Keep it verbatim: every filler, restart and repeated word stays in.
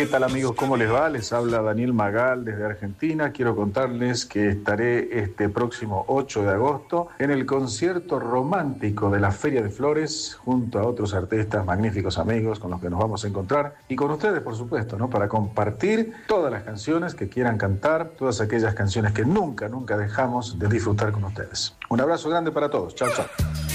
¿Qué tal amigos? ¿Cómo les va? Les habla Daniel Magal desde Argentina. Quiero contarles que estaré este próximo ocho de agosto en el concierto romántico de la Feria de Flores junto a otros artistas, magníficos amigos con los que nos vamos a encontrar y con ustedes, por supuesto, ¿no? Para compartir todas las canciones que quieran cantar, todas aquellas canciones que nunca, nunca dejamos de disfrutar con ustedes. Un abrazo grande para todos. Chao, chao.